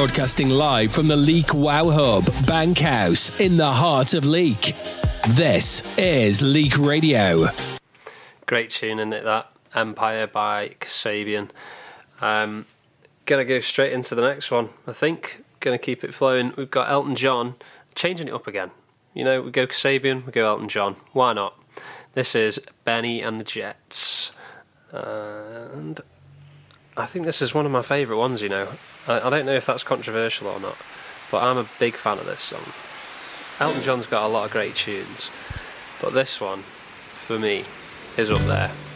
broadcasting live from the Leek Wow Hub, Bankhouse, in the heart of Leek. This is Leek Radio. Great tune, isn't it, that? Empire by Kasabian. Gonna go straight into the next one, I think. Gonna keep it flowing. We've got Elton John, changing it up again. You know, we go Kasabian, we go Elton John. Why not? This is Benny and the Jets. And I think this is one of my favourite ones, you know. I don't know if that's controversial or not, but I'm a big fan of this song. Elton John's got a lot of great tunes, but this one, for me, is up there.